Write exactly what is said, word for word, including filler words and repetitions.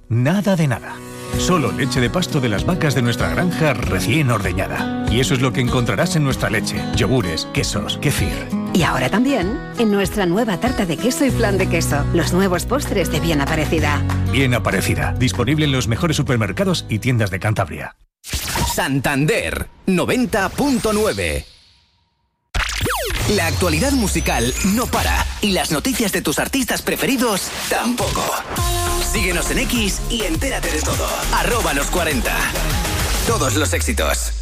Nada de nada. Solo leche de pasto de las vacas de nuestra granja recién ordeñada. Y eso es lo que encontrarás en nuestra leche, yogures, quesos, kéfir. Y ahora también en nuestra nueva tarta de queso y flan de queso. Los nuevos postres de Bien Aparecida. Bien Aparecida. Disponible en los mejores supermercados y tiendas de Cantabria. Santander noventa punto nueve. La actualidad musical no para y las noticias de tus artistas preferidos tampoco. Síguenos en X y entérate de todo. Arroba los cuarenta. Todos los éxitos.